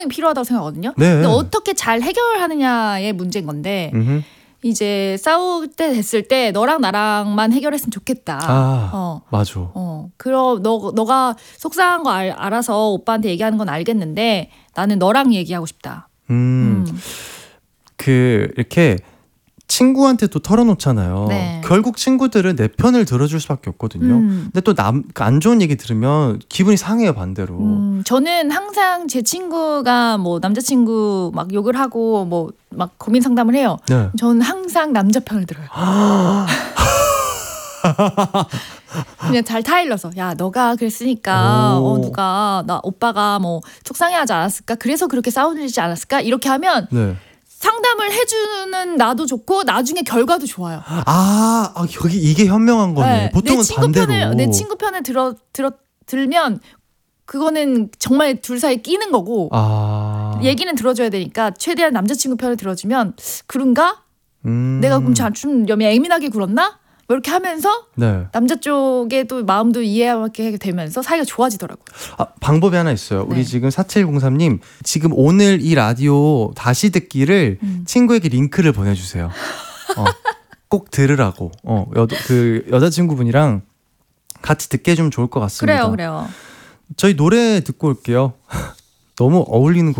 필요하다고 생각하거든요. 네. 근데 어떻게 잘 해결하느냐의 문제인 건데 이제 싸울 때 됐을 때 너랑 나랑만 해결했으면 좋겠다. 맞아. 그럼 너가 속상한 거 알아서 오빠한테 얘기하는 건 알겠는데 나는 너랑 얘기하고 싶다. 이렇게 친구한테도 털어놓잖아요. 네. 결국 친구들은 내 편을 들어줄 수밖에 없거든요. 근데 또 안 좋은 얘기 들으면 기분이 상해요, 반대로. 저는 항상 제 친구가 뭐 남자친구 막 욕을 하고 뭐 막 고민 상담을 해요. 네. 저는 항상 남자 편을 들어요. 그냥 잘 타일러서 야 너가 그랬으니까 누가 오빠가 뭐 속상해하지 않았을까? 그래서 그렇게 싸우지 않았을까? 이렇게 하면 네. 상담을 해주는 나도 좋고 나중에 결과도 좋아요. 여기 이게 현명한 거네. 네, 보통은 반대로. 내 친구 편을 들면 그거는 정말 둘 사이 끼는 거고 얘기는 들어줘야 되니까 최대한 남자친구 편을 들어주면 그런가? 내가 그럼 좀 예민하게 굴었나? 뭐 이렇게 하면서 네. 남자 쪽에 또 마음도 이해하게 되면서 사이가 좋아지더라고요. 방법이 하나 있어요. 네. 우리 지금 4703님 지금 오늘 이 라디오 다시 듣기를 친구에게 링크를 보내주세요. 꼭 들으라고. 그 여자친구분이랑 같이 듣게 해주면 좋을 것 같습니다. 그래요. 저희 노래 듣고 올게요. 너무 어울리는